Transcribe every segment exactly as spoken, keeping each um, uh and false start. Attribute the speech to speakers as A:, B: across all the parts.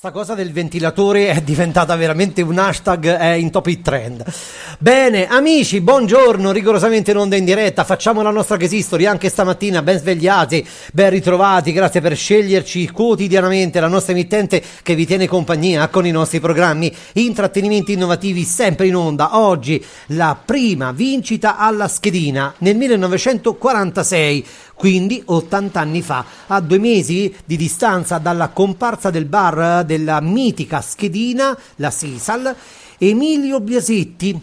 A: Sta cosa del ventilatore è diventata veramente un hashtag, è in top hit trend. Bene, amici, buongiorno, rigorosamente in onda in diretta, facciamo la nostra case history anche stamattina, ben svegliati, ben ritrovati, grazie per sceglierci quotidianamente, la nostra emittente che vi tiene compagnia con i nostri programmi, intrattenimenti innovativi sempre in onda. Oggi la prima vincita alla schedina nel millenovecentoquarantasei, quindi ottanta anni fa, a due mesi di distanza dalla comparsa del bar della mitica schedina, la Sisal, Emilio Biasetti,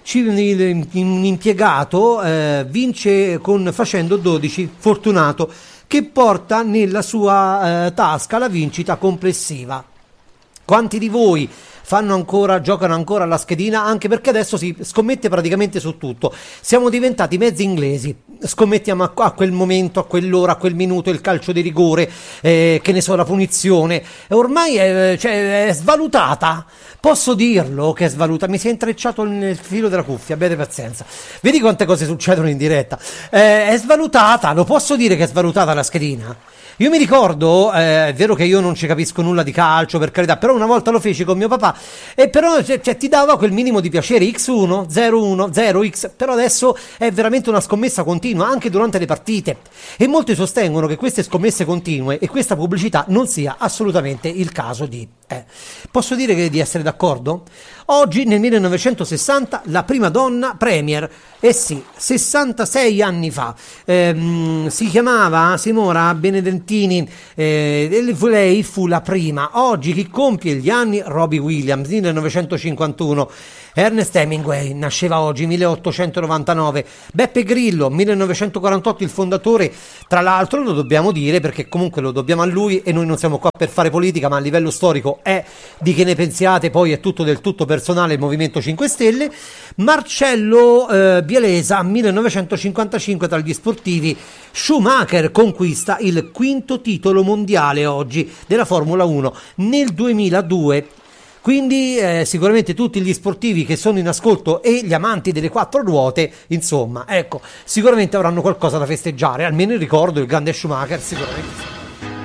A: un impiegato, eh, vince con facendo dodici, fortunato, che porta nella sua eh, tasca la vincita complessiva. Quanti di voi fanno ancora, giocano ancora alla schedina? Anche perché adesso si scommette praticamente su tutto. Siamo diventati mezzi inglesi, scommettiamo a, a quel momento, a quell'ora, a quel minuto, il calcio di rigore, eh, che ne so, la punizione. Ormai è, cioè, è svalutata. Posso dirlo che è svaluta? Mi si è intrecciato nel filo della cuffia, abbiate pazienza. Vedi quante cose succedono in diretta. Eh, è svalutata, lo posso dire che è svalutata la schedina? Io mi ricordo, eh, è vero che io non ci capisco nulla di calcio, per carità, però una volta lo feci con mio papà e però cioè, cioè, ti dava quel minimo di piacere, X uno, zero uno, zero X, però adesso è veramente una scommessa continua anche durante le partite e molti sostengono che queste scommesse continue e questa pubblicità non sia assolutamente il caso di... Eh. Posso dire che di essere d'accordo? Oggi nel millenovecentosessanta la prima donna premier, eh sì, sessantasei anni fa, ehm, si chiamava Simona Benedentini, eh, lei fu la prima. Oggi chi compie gli anni? Robbie Williams, millenovecentocinquantuno. Ernest Hemingway nasceva oggi, milleottocentonovantanove. Beppe Grillo, millenovecentoquarantotto, il fondatore, tra l'altro lo dobbiamo dire perché comunque lo dobbiamo a lui e noi non siamo qua per fare politica, ma a livello storico è di che ne pensiate, poi è tutto del tutto personale il Movimento cinque Stelle. Marcello eh, Bielesa, millenovecentocinquantacinque, tra gli sportivi. Schumacher conquista il quinto titolo mondiale oggi della Formula uno nel duemiladue. Quindi eh, sicuramente tutti gli sportivi che sono in ascolto e gli amanti delle quattro ruote, insomma, ecco, sicuramente avranno qualcosa da festeggiare, almeno il ricordo del grande Schumacher, sicuramente sì.